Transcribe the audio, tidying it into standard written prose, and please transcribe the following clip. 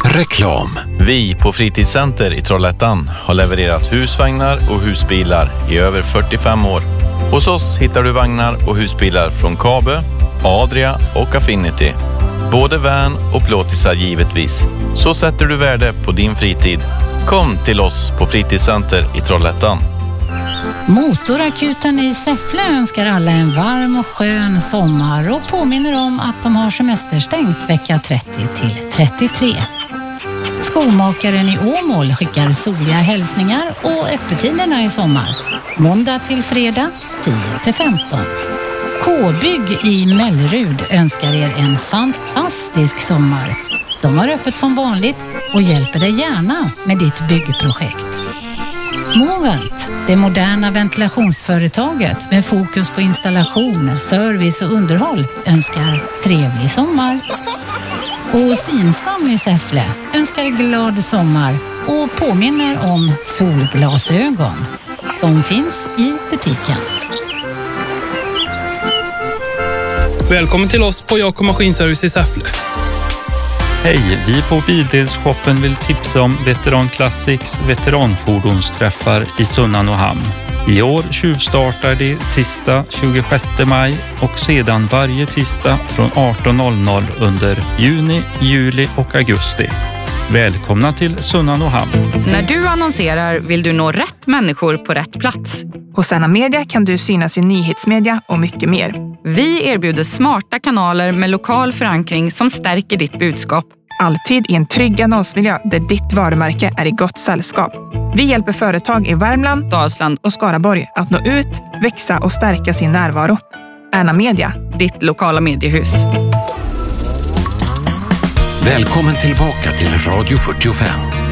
Reklam. Vi på Fritidscenter i Trollhättan har levererat husvagnar och husbilar i över 45 år. Hos oss hittar du vagnar och husbilar från Kabe, Adria och Affinity. Både van och plåtisar givetvis. Så sätter du värde på din fritid. Kom till oss på Fritidscenter i Trollhättan. Motorakuten i Säffle önskar alla en varm och skön sommar och påminner om att de har semesterstängt vecka 30 till 33. Skomakaren i Åmål skickar soliga hälsningar och öppettiderna i sommar. Måndag till fredag 10 till 15. K-bygg i Mellerud önskar er en fantastisk sommar. De har öppet som vanligt och hjälper dig gärna med ditt byggprojekt. Movent, det moderna ventilationsföretaget med fokus på installation, service och underhåll, önskar trevlig sommar. Och Synsam i Säffle önskar glad sommar och påminner om solglasögon som finns i butiken. Välkommen till oss på Jakob Maskinservice i Säffle. Hej, vi på Bildelshoppen vill tipsa om Veteran Classics veteranfordonsträffar i Sunnanåhamn. I år tjuvstartar det tisdag 26 maj och sedan varje tisdag från 18.00 under juni, juli och augusti. Välkomna till Sunnanåhamn. När du annonserar vill du nå rätt människor på rätt plats. Hos Anna Media kan du synas i nyhetsmedia och mycket mer. Vi erbjuder smarta kanaler med lokal förankring som stärker ditt budskap. Alltid i en trygg annonsmiljö där ditt varumärke är i gott sällskap. Vi hjälper företag i Värmland, Dalsland och Skaraborg att nå ut, växa och stärka sin närvaro. Anna Media, ditt lokala mediehus. Välkommen tillbaka till Radio 45.